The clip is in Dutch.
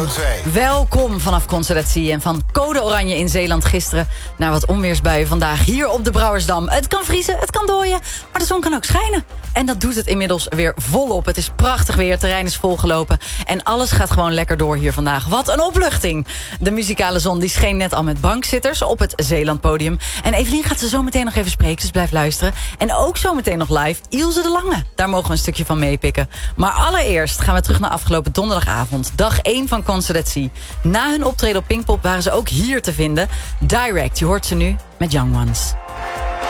Welkom vanaf Concertatie en van code oranje in Zeeland gisteren naar wat onweersbuien vandaag hier op de Brouwersdam. Het kan vriezen, het kan dooien, maar de zon kan ook schijnen. En dat doet het inmiddels weer volop. Het is prachtig weer, het terrein is volgelopen en alles gaat gewoon lekker door hier vandaag. Wat een opluchting! De muzikale zon die scheen net al met bankzitters op het Zeelandpodium. En Evelien gaat ze zo meteen nog even spreken, dus blijf luisteren. En ook zo meteen nog live Ilse de Lange. Daar mogen we een stukje van meepikken. Maar allereerst gaan we terug naar afgelopen donderdagavond. Dag 1 van Concertatie. Na hun optreden op Pinkpop waren ze ook hier te vinden. Direct, je hoort ze nu met Young Ones.